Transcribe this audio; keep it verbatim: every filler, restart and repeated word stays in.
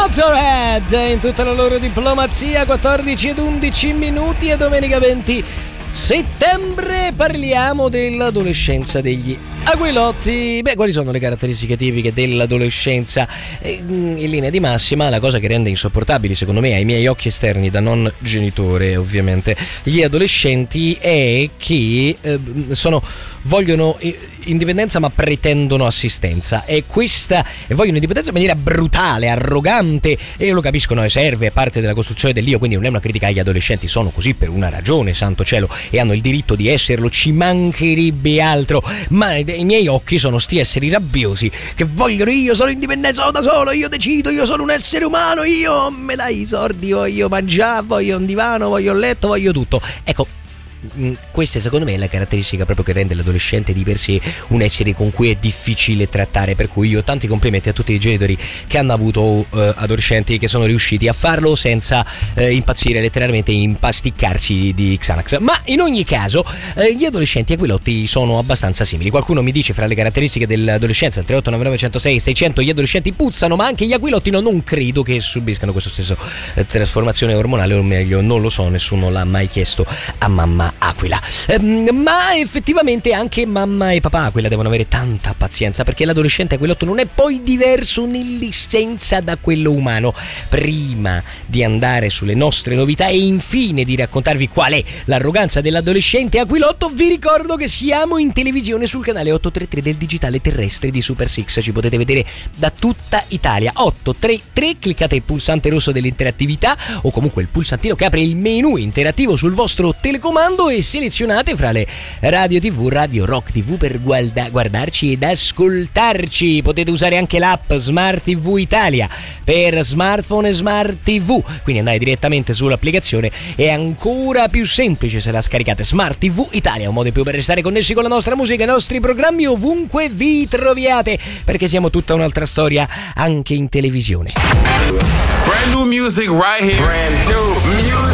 Motorhead in tutta la loro diplomazia, quattordici ed undici minuti e domenica venti settembre parliamo dell'adolescenza degli Aguilotti. Beh, quali sono le caratteristiche tipiche dell'adolescenza? In linea di massima, la cosa che rende insopportabili, secondo me, ai miei occhi esterni da non genitore, ovviamente, gli adolescenti è che eh, sono vogliono indipendenza ma pretendono assistenza, e questa e vogliono indipendenza in maniera brutale, arrogante, e io lo capisco, no, serve, è parte della costruzione dell'io, quindi non è una critica agli adolescenti, sono così per una ragione, santo cielo, e hanno il diritto di esserlo, ci mancherebbe altro, ma i miei occhi sono sti esseri rabbiosi che vogliono: io sono indipendente, sono da solo, io decido, io sono un essere umano, io me dai i soldi, voglio mangiare, voglio un divano, voglio un letto, voglio tutto. Ecco, questa secondo me è la caratteristica proprio che rende l'adolescente di per sé un essere con cui è difficile trattare, per cui io tanti complimenti a tutti i genitori che hanno avuto eh, adolescenti che sono riusciti a farlo senza eh, impazzire, letteralmente impasticcarsi di Xanax. Ma in ogni caso eh, gli adolescenti Aguilotti sono abbastanza simili. Qualcuno mi dice fra le caratteristiche dell'adolescenza, il tre otto nove nove zero sei seicento, gli adolescenti puzzano, ma anche gli Aguilotti no, non credo che subiscano questa stessa eh, trasformazione ormonale, o meglio non lo so, nessuno l'ha mai chiesto a mamma Aquila. Ehm, ma effettivamente anche mamma e papà Aquila devono avere tanta pazienza, perché l'adolescente Aquilotto non è poi diverso nell'essenza da quello umano. Prima di andare sulle nostre novità e infine di raccontarvi qual è l'arroganza dell'adolescente Aquilotto, vi ricordo che siamo in televisione sul canale otto tre tre del digitale terrestre di Super Six. Ci potete vedere da tutta Italia. otto tre tre, cliccate il pulsante rosso dell'interattività o comunque il pulsantino che apre il menu interattivo sul vostro telecomando e selezionate fra le radio tivù Radio Rock tivù per guarda- guardarci ed ascoltarci. Potete usare anche l'app Smart tivù Italia per smartphone e Smart tivù, quindi andate direttamente sull'applicazione. È ancora più semplice se la scaricate. Smart tivù Italia, un modo in più per restare connessi con la nostra musica e i nostri programmi ovunque vi troviate, perché siamo tutta un'altra storia anche in televisione. Brand new music right here. Brand new music.